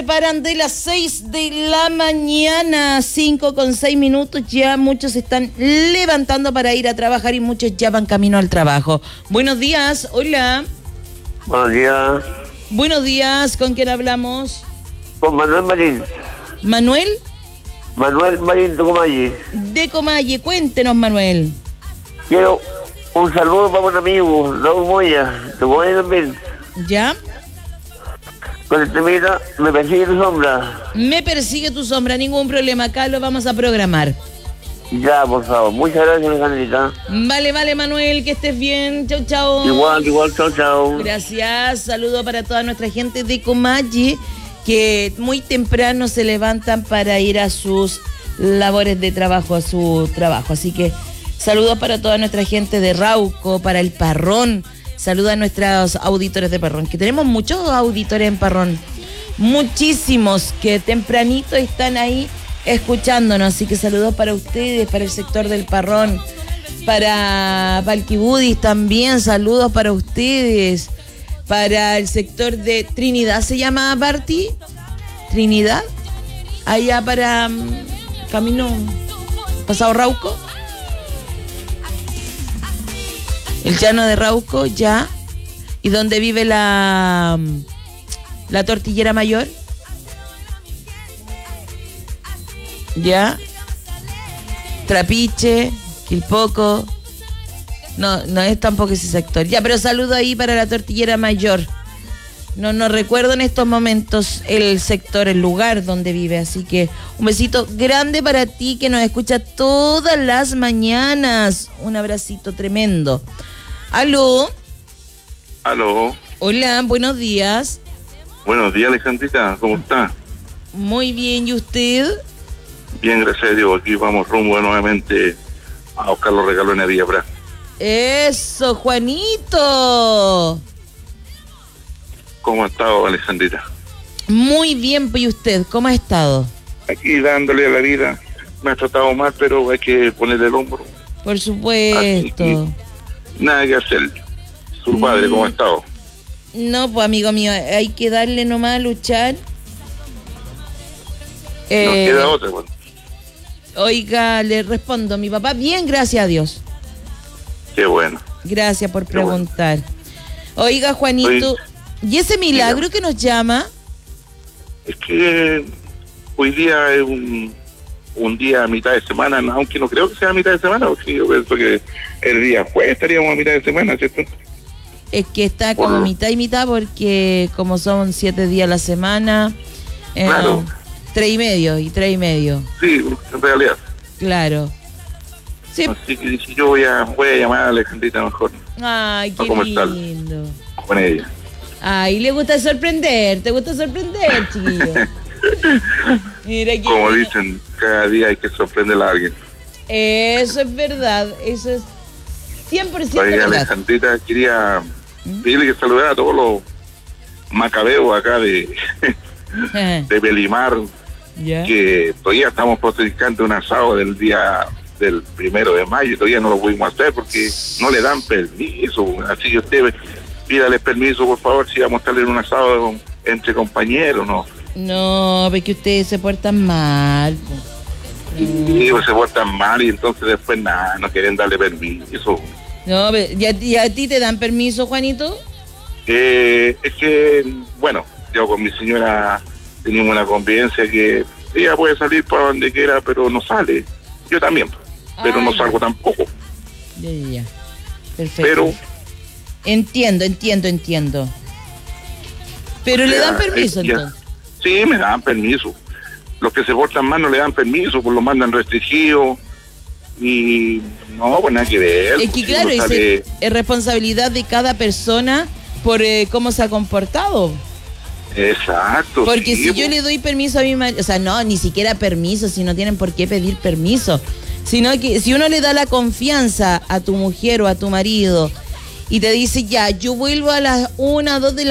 Paran de las 6 de la mañana, 5:06, ya muchos se están levantando para ir a trabajar y muchos ya van camino al trabajo. Buenos días, hola. Buenos días. Buenos días, ¿con quién hablamos? Con Manuel Marín. ¿Manuel? Manuel Marín de Comalle. De Comalle, cuéntenos, Manuel. Quiero un saludo para un amigo, Raúl Moya, de Comalle también. ¿Ya? Con este mira, me persigue tu sombra. Me persigue tu sombra, ningún problema, acá lo vamos a programar. Ya, por favor. Muchas gracias, Alejandrita. Vale, Manuel, que estés bien. Chau, chau. Igual, chao. Gracias, saludo para toda nuestra gente de Comalle, que muy temprano se levantan para ir a sus labores de trabajo, a su trabajo. Así que saludos para toda nuestra gente de Rauco, para el Parrón. Saludos a nuestros auditores de Parrón, que tenemos muchos auditores en Parrón. Muchísimos que tempranito están ahí escuchándonos. Así que saludos para ustedes, para el sector del Parrón, para Valquibudis también. Saludos para ustedes. Para el sector de Trinidad, ¿se llama Barty? Trinidad, allá para camino pasado Rauco, el llano de Rauco, ya. ¿Y dónde vive la tortillera mayor? Ya. Trapiche, Quilpoco. No es tampoco ese sector. Ya, pero saludo ahí para la tortillera mayor. No recuerdo en estos momentos el sector, el lugar donde vive. Así que un besito grande para ti que nos escucha todas las mañanas. Un abracito tremendo. ¿Aló? Aló. Hola, buenos días. Buenos días, Alejandrita. ¿Cómo está? Muy bien, ¿y usted? Bien, gracias a Dios. Aquí vamos rumbo nuevamente a buscar los regalos en Villapra. ¡Eso, Juanito! ¿Cómo ha estado, Alejandrita? Muy bien, ¿y usted? ¿Cómo ha estado? Aquí dándole a la vida. Me ha tratado mal, pero hay que ponerle el hombro. Por supuesto. Nada que hacer. Su padre, ¿cómo ha estado? No, pues amigo mío, hay que darle nomás a luchar. Nos queda otra, bueno. Oiga, le respondo, mi papá, bien, gracias a Dios. Qué bueno. Gracias por preguntar. Oiga, Juanito, ¿y ese milagro que nos llama? Es que hoy día es un día a mitad de semana, aunque no creo que sea a mitad de semana, porque yo pienso que el día jueves estaríamos a mitad de semana, ¿cierto? Es que está como mitad y mitad, porque como son 7 días a la semana, claro. 3 y medio. Sí, en realidad. Claro. Sí. Así que si yo voy a llamar a Alejandrita mejor. Ay, qué lindo. Con ella. Ay, le gusta sorprender, te gusta sorprender, chiquillo. Mira que como dicen, cada día hay que sorprender a alguien. Eso es verdad, eso es 100% Oiga, verdad. Alejandrita, quería pedirle que saludara a todos los macabeos acá de Belimar, que todavía estamos protestando un asado del día del 1 de mayo, todavía no lo pudimos hacer porque no le dan permiso, así que usted pídale permiso, por favor, si vamos a estar en un asado entre compañeros, ¿no? No, porque ustedes se portan mal. Sí, pues se portan mal y entonces después nada, no quieren darle permiso. No, ¿y a ti te dan permiso, Juanito? Es que, bueno, yo con mi señora teníamos una convivencia que ella puede salir para donde quiera, pero no sale. Yo también, pero no salgo tampoco. Ya. Perfecto. Pero Entiendo. Pero le dan permiso, entonces. Sí, me dan permiso. Los que se portan mal no le dan permiso, pues lo mandan restringido. Y no, pues nada que ver. Es que claro, es responsabilidad de cada persona por cómo se ha comportado. Exacto. Porque sí, si yo le doy permiso a mi marido, o sea, no, ni siquiera permiso, si no tienen por qué pedir permiso, sino que si uno le da la confianza a tu mujer o a tu marido y te dice, ya, yo vuelvo a las 1, 2 de la